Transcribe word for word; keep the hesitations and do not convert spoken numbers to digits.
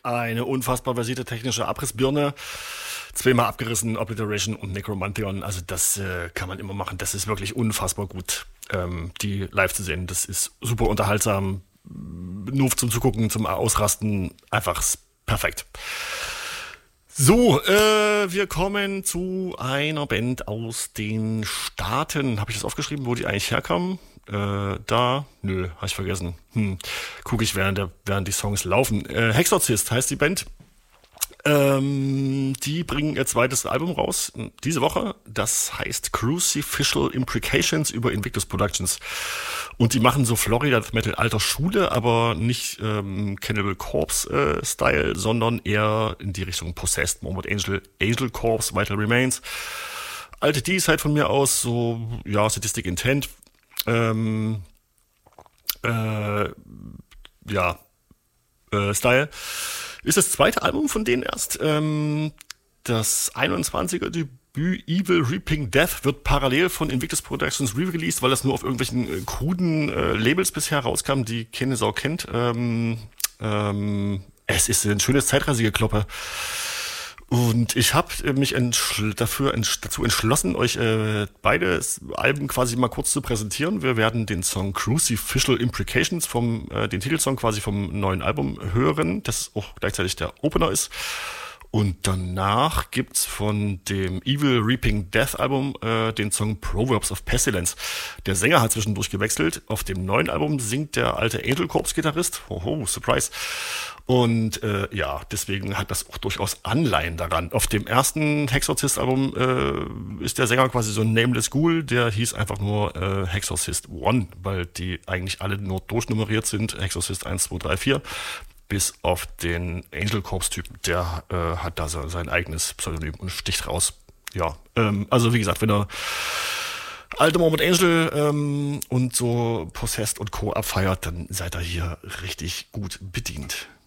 Eine unfassbar versierte technische Abrissbirne. Zweimal abgerissen, Obliteration und Necromantheon. Also das äh, kann man immer machen. Das ist wirklich unfassbar gut, ähm, die live zu sehen. Das ist super unterhaltsam. Nur zum Zugucken, zum Ausrasten. Einfach perfekt. So, äh, wir kommen zu einer Band aus den Staaten. Habe ich das aufgeschrieben, wo die eigentlich herkamen? Äh, da? Nö, habe ich vergessen. Hm. Gucke ich, während, der, während die Songs laufen. Äh, Hexorcist heißt die Band. Ähm, die bringen ihr zweites Album raus diese Woche. Das heißt Crucificial Imprecations über Invictus Productions. Und die machen so Florida Death Metal alter Schule, aber nicht ähm, Cannibal Corpse äh, Style, sondern eher in die Richtung Possessed, Morbid Angel, Angel Corpse, Vital Remains. Alte D-Side von mir aus, so, ja, Sadistic Intent. Ähm, äh, ja, äh, Style. Ist das zweite Album von denen erst. Ähm, das einundzwanziger Debüt Evil Reaping Death wird parallel von Invictus Productions re-released, weil das nur auf irgendwelchen äh, kruden äh, Labels bisher rauskam, die keine Sau kennt. Ähm, ähm, es ist ein schönes Zeitreisekloppe. Und ich habe mich entschl- dafür entsch- dazu entschlossen, euch äh, beide Alben quasi mal kurz zu präsentieren. Wir werden den Song Crucificial Imprecations, vom äh, den Titelsong quasi vom neuen Album hören, das auch gleichzeitig der Opener ist. Und danach gibt's von dem Evil Reaping Death Album äh, den Song Proverbs of Pestilence. Der Sänger hat zwischendurch gewechselt. Auf dem neuen Album singt der alte Angel Corpse Gitarrist. Hoho, Surprise. Und äh, ja, deswegen hat das auch durchaus Anleihen daran. Auf dem ersten Hexorcist-Album äh, ist der Sänger quasi so ein Nameless Ghoul. Der hieß einfach nur äh, Hexorcist One, weil die eigentlich alle nur durchnummeriert sind. Hexorcist eins, zwei, drei, vier. Bis auf den Angel Corpse-Typen, der äh, hat da so sein eigenes Pseudonym und sticht raus. Ja, ähm, also wie gesagt, wenn er alte Morbid Angel ähm, und so Possessed und Co. abfeiert, dann seid ihr hier richtig gut bedient.